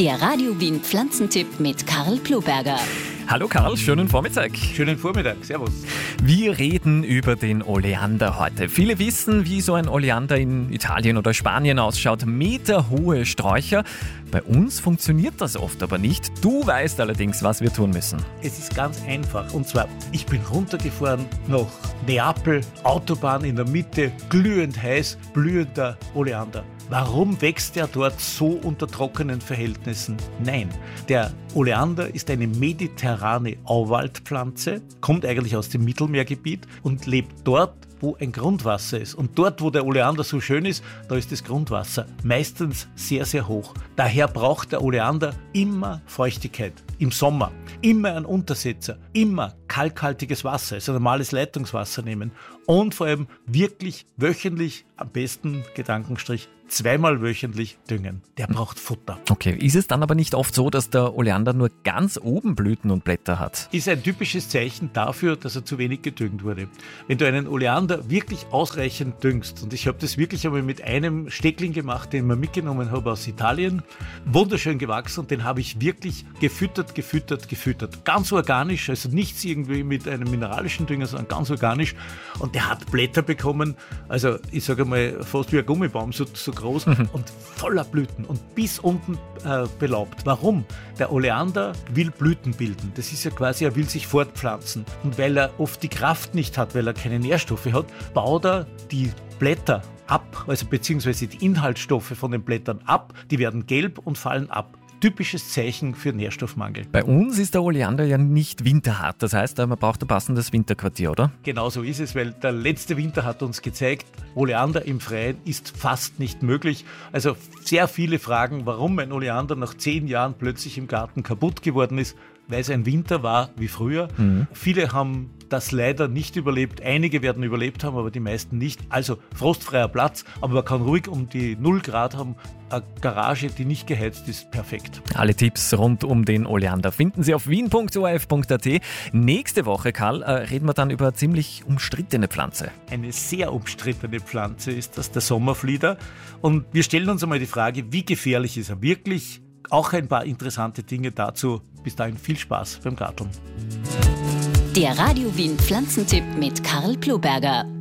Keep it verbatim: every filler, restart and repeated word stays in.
Der Radio Wien Pflanzentipp mit Karl Ploberger. Hallo Karl, schönen Vormittag. Schönen Vormittag, servus. Wir reden über den Oleander heute. Viele wissen, wie so ein Oleander in Italien oder Spanien ausschaut. Meterhohe Sträucher. Bei uns funktioniert das oft aber nicht. Du weißt allerdings, was wir tun müssen. Es ist ganz einfach. Und zwar, ich bin runtergefahren nach Neapel, Autobahn in der Mitte, glühend heiß, blühender Oleander. Warum wächst der dort so unter trockenen Verhältnissen? Nein, der Oleander ist eine mediterrane Auwaldpflanze, kommt eigentlich aus dem Mittelmeergebiet und lebt dort, wo ein Grundwasser ist. Und dort, wo der Oleander so schön ist, da ist das Grundwasser meistens sehr, sehr hoch. Daher braucht der Oleander immer Feuchtigkeit im Sommer, immer einen Untersetzer, immer kalkhaltiges Wasser, also normales Leitungswasser nehmen und vor allem wirklich wöchentlich, am besten Gedankenstrich, zweimal wöchentlich düngen. Der braucht Futter. Okay, ist es dann aber nicht oft so, dass der Oleander nur ganz oben Blüten und Blätter hat? Ist ein typisches Zeichen dafür, dass er zu wenig gedüngt wurde. Wenn du einen Oleander wirklich ausreichend düngst, und ich habe das wirklich einmal mit einem Steckling gemacht, den ich mir mitgenommen habe aus Italien, wunderschön gewachsen, und den habe ich wirklich gefüttert, gefüttert, gefüttert. Ganz organisch, also nichts irgendwie mit einem mineralischen Dünger, sondern ganz organisch. Und der hat Blätter bekommen, also ich sage mal fast wie ein Gummibaum, so, so groß mhm. und voller Blüten und bis unten äh, belaubt. Warum? Der Oleander will Blüten bilden. Das ist ja quasi, er will sich fortpflanzen. Und weil er oft die Kraft nicht hat, weil er keine Nährstoffe hat, baut er die Blätter ab, also beziehungsweise die Inhaltsstoffe von den Blättern ab, die werden gelb und fallen ab. Typisches Zeichen für Nährstoffmangel. Bei uns ist der Oleander ja nicht winterhart, das heißt, man braucht ein passendes Winterquartier, oder? Genau so ist es, weil der letzte Winter hat uns gezeigt, Oleander im Freien ist fast nicht möglich. Also sehr viele fragen, warum ein Oleander nach zehn Jahren plötzlich im Garten kaputt geworden ist, weil es ein Winter war wie früher. Mhm. Viele haben das leider nicht überlebt. Einige werden überlebt haben, aber die meisten nicht. Also frostfreier Platz, aber man kann ruhig um die null Grad haben. Eine Garage, die nicht geheizt ist, perfekt. Alle Tipps rund um den Oleander finden Sie auf wien punkt o r f punkt a t. Nächste Woche, Karl, äh, reden wir dann über eine ziemlich umstrittene Pflanze. Eine sehr umstrittene Pflanze ist das, der Sommerflieder. Und wir stellen uns einmal die Frage, wie gefährlich ist er wirklich? Auch ein paar interessante Dinge dazu. Bis dahin viel Spaß beim Garteln. Der Radio Wien Pflanzentipp mit Karl Ploberger.